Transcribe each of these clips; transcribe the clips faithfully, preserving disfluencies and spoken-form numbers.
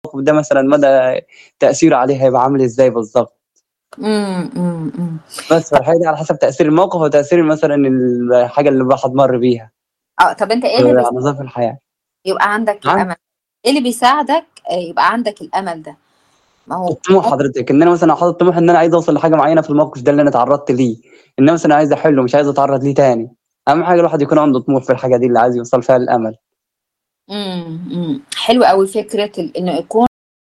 الموقف ده مثلًا مدى تأثيره عليه هيبقى عامل إزاي بالضبط. إمم، إمم، إمم. بس، طب فالحاجة دي على حسب تأثير الموقف وتأثير مثلًا الحاجة اللي الواحد مَر بيها. آه، طب أنت إيه اللي آآ بيس على نظام الحياة. يبقى عندك نعم؟ الأمل؟ إيه اللي بيساعدك آآ يبقى عندك الأمل ده؟ ما هو الطموح ممكن حضرتِك، إن أنا مثلًا حاطط طموح إن أنا عايز أوصل لحاجة معيّنة في الموقف ده اللي أنا اتعرّضت ليه، إن أنا مثلًا عايز أحلّه مش عايز أتعرّض ليه تاني. أهم حاجة الواحد يكون عنده طموح في الحاجة دي اللي عايز يوصل فيها للأمل. إمم، إمم. حلو أوي فكرة ال إنه يكون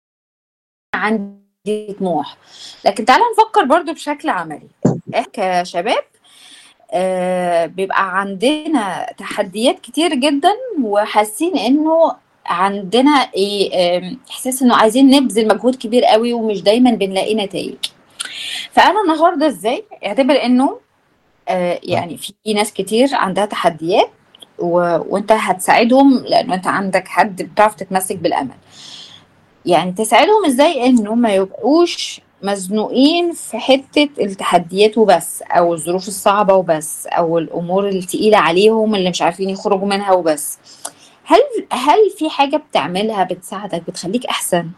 عندي طموح. لكن تعالَ نفكّر برضه بشكل عملي. إحنا كشباب آآ بيبقى عندنا تحديات كتير جدًا وحاسين إنه عندنا إيه، آمم إحساس إنه عايزين نبذل مجهود كبير أوي ومش دايمًا بنلاقي نتايج. فأنا النهارده إزاي اعتبر إنه آآ آه. يعني في ناس كتير عندها تحديات و وأنت هتساعدهم لإنه أنت عندك حد بتعرف تتمسك بالأمل. يعني تساعدهم إزاي إنه ما يبقوش مزنوقين في حتّة التحديات وبس، أو الظروف الصعبة وبس، أو الأمور التقيلة عليهم اللي مش عارفين يخرجوا منها وبس. هل هل في حاجة بتعملها بتساعدك بتخلّيك أحسن؟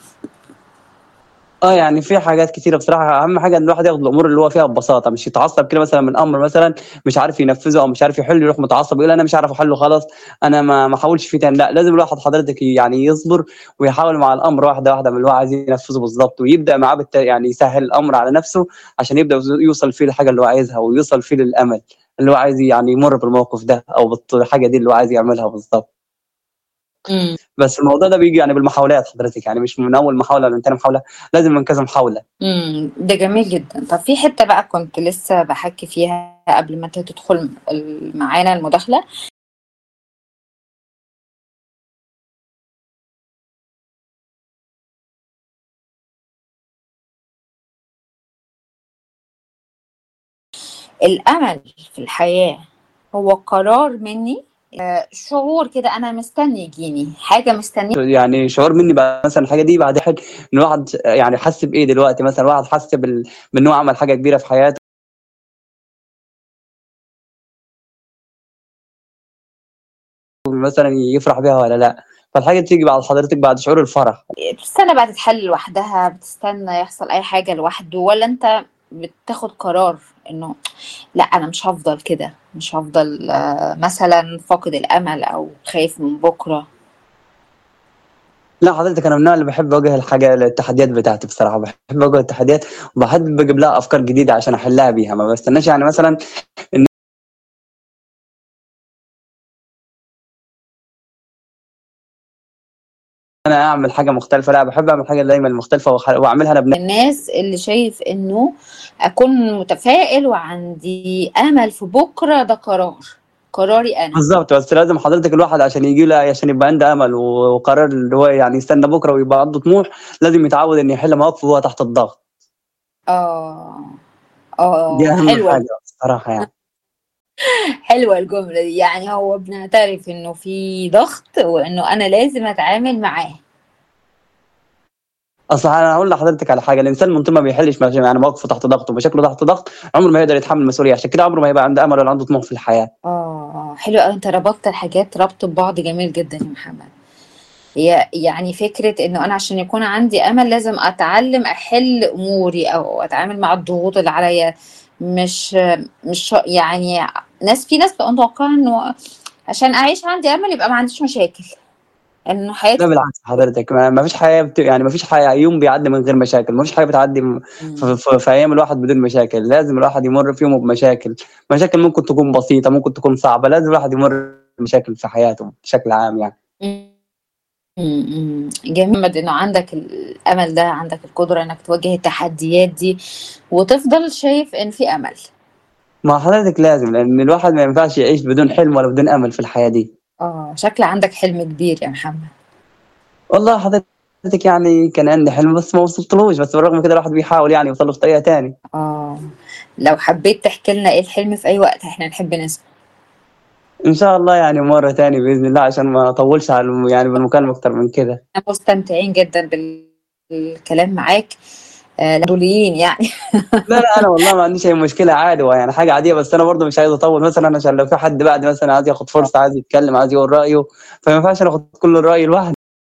آه، يعني في حاجات كتيرة بصراحة، أهم حاجة إن الواحد ياخد الأمور اللي هو فيها ببساطة، مش يتعصب كده مثلًا من أمر مثلًا مش عارف ينفّذه أو مش عارف يحلّه يروح متعصب ويقول أنا مش هاعرف أحلّه خلاص، أنا ما ما احاولش فيه تاني. لأ، لازم الواحد حضرتك يعني يصبر ويحاول مع الأمر واحدة، واحدة من اللي هو عايز ينفّذه بالضبط، ويبدأ معاه بالت يعني يسهّل الأمر على نَفْسه عشان يبدأ يوص يوصل فيه للحاجة اللي هو عايزها ويوصل فيه للأمل اللي هو عايز يعني يمُر بالموقف ده أو بالط الحاجة دي اللي هو عايز يعملها بالضبط. إمم. بس الموضوع ده بييجي يعني بالمحاولات حضرتك، يعني مش من أول محاولة من تاني محاولة، لازم من كذا محاولة. إمم، ده جميل جدًا. طب في حتّة بقى كنت لسه باحكّي فيها قبل ما أنت تدخل ال معانا المداخلة. الأمل في الحياة هو قرار منّي، آآ شعور كده أنا مستني ييجيني، حاجة مستنية يعني شعور منّي بقى مثلًا الحاجة دي بعد حاجة إن الواحد يعني حَس بإيه دلوقتي مثلًا، الواحد حَس بال بإن هو عمل حاجة كبيرة في حياته مثلًا يفرح بيها والّا لأ، فالحاجة بتيجي بعد حضرتك بعد شعور الفرح. آآ بتستنى بقى تتحل لوحدها، بتستنى يحصل أي حاجة لوحده، والّا أنت بتاخد قرار إنه لأ أنا مش هافضل كده، مش هافضل مثلًا فاقد الأمل أو خايف من بُكرة؟ لأ حضرتك أنا من النوع اللي باحب أواجه الحاجة التحديات بتاعتي بصراحة، باحب أواجه التحديات وباحب أجيب لها أفكار جديدة عشان أحلّها بيها، ما باستناش يعني مثلًا إن أنا أعمل حاجة مختلفة، لأ باحب أعمل حاجة دايمًا مختلفة وأخ وأعملها أنا بن الناس اللي شايف إنه أكون متفائل وعندي أمل في بُكرة ده قرار، قراري أنا. بالضبط، بس لازم حضرتك الواحد عشان ييجي له عشان يبقى عنده أمل و وقرار اللي هو يعني يستنى بُكرة ويبقى عنده طموح، لازم يتعوّد إنه يحل مواقفه وهو تحت الضغط. آه، دي آه، أهم حلوة ال حاجة بصراحة يعني. حلوة الجملة دي، يعني هو بنعترف إنه في ضغط وإنه أنا لازم أتعامل معاه. أصل أنا هاقول لحضرتك على حاجة، الإنسان من طول ما بيحلّش مش يعني مواقفه تحت ضغط ومشاكله تحت ضغط، عمره ما هيقدر يتحمّل مسؤولية، عشان كده عمره ما هيبقى عنده أمل ولا عنده طموح في الحياة. آه، آه، حلو أوي، أنت ربطت الحاجات ربط ببعض جميل جدًا يا محمد. هي يعني فكرة إنه أنا عشان يكون عندي أمل لازم أتعلم أحل أموري أو أتعامل مع الضغوط اللي عليَّ، مش مش ش يعني ناس في ناس بتبقى متوقعة إنه عشان أعيش عندي أمل يبقى ما عنديش مشاكل، إنه لا حياتي بالعكس حضرتك، ما ما فيش حياة بت يعني ما فيش حياة يوم بيعدّي من غير مشاكل، ما فيش حاجة بتعدّي م ف إمم. ف في أيام الواحد بدون مشاكل، لازم الواحد يمُر في يومه بمشاكل، مشاكل ممكن تكون بسيطة، ممكن تكون صعبة، لازم الواحد يمُر بمشاكل في حياته بشكل عام يعني. إمم، إمم، إمم، جامد إنه عندك الأمل ده، عندك القدرة إنك تواجه التحديات دي، وتفضل شايف إن في أمل. ما هو حضرتك لازم، لإن الواحد ما ينفعش يعيش بدون حلم ولا بدون أمل في الحياة دي. آه، شكل عندك حلم كبير يا محمد. والله حضرتك يعني كان عندي حلم بس ما وصلتلوش، بس بالرغم من كده الواحد بيحاول يعني يوصل له في طريقة تاني. آه، لو حبيت تحكي لنا إيه الحلم في أي وقت إحنا نحب نسمع. إن شاء الله يعني مرّة تاني بإذن الله عشان ما أطوّلش على الم يعني بالمكالمة أكتر من كده. إحنا مستمتعين جدًا بالكلام معاك، آآ فضوليين يعني. لا، لا، أنا والله ما عنديش أي مشكلة عادي، هو يعني حاجة عادية، بس أنا برضه مش عايز أطوّل مثلًا عشان لو في حد بعدي مثلًا عايز ياخد فرصة، عايز يتكلّم، عايز يقول رأيه، فما ينفعش أنا آخُد كل الرأي لوحدي.